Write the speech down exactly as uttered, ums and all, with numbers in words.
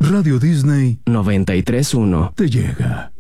Radio Disney noventa y tres punto uno te llega.